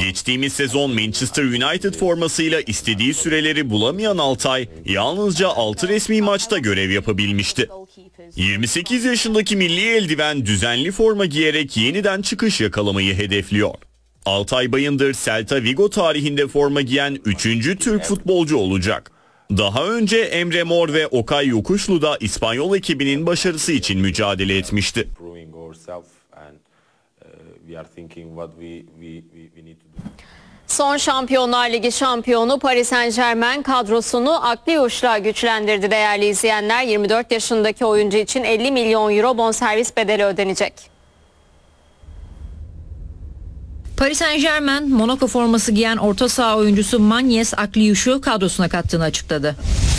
Geçtiğimiz sezon Manchester United formasıyla istediği süreleri bulamayan Altay, yalnızca 6 resmi maçta görev yapabilmişti. 28 yaşındaki milli eldiven düzenli forma giyerek yeniden çıkış yakalamayı hedefliyor. Altay Bayındır, Celta Vigo tarihinde forma giyen 3. Türk futbolcu olacak. Daha önce Emre Mor ve Okay Yokuşlu da İspanyol ekibinin başarısı için mücadele etmişti. Son Şampiyonlar Ligi şampiyonu Paris Saint-Germain kadrosunu akli uçla güçlendirdi değerli izleyenler. 24 yaşındaki oyuncu için 50 milyon euro bonservis bedeli ödenecek. Paris Saint-Germain, Monaco forması giyen orta saha oyuncusu Magnès Akliyuş'u kadrosuna kattığını açıkladı.